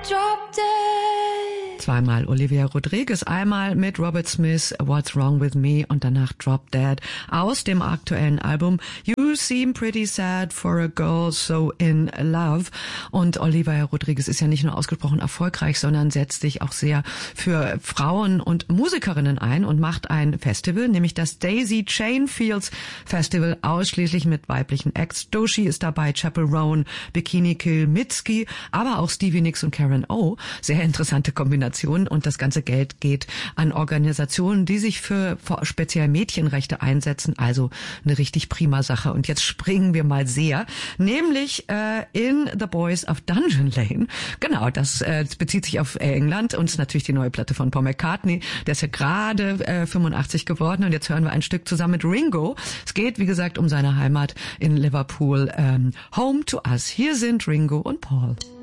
Drop Dead. Zweimal Olivia Rodriguez, einmal mit Robert Smith, What's Wrong With Me und danach Drop Dead aus dem aktuellen Album You Seem Pretty Sad for a Girl So In Love. Und Olivia Rodriguez ist ja nicht nur ausgesprochen erfolgreich, sondern setzt sich auch sehr für Frauen und Musikerinnen ein und macht ein Festival, nämlich das Daisy Chain Fields Festival, ausschließlich mit weiblichen Acts. Doechii ist dabei, Chappell Roan, Bikini Kill, Mitski, aber auch Stevie Nicks und Karen O. Sehr interessante Kombination. Und das ganze Geld geht an Organisationen, die sich für speziell Mädchenrechte einsetzen. Also eine richtig prima Sache. Und jetzt springen wir mal sehr, nämlich in The Boys of Dungeon Lane. Genau, das bezieht sich auf England und ist natürlich die neue Platte von Paul McCartney. Der ist ja gerade 85 geworden und jetzt hören wir ein Stück zusammen mit Ringo. Es geht, wie gesagt, um seine Heimat in Liverpool. Home to Us. Hier sind Ringo und Paul.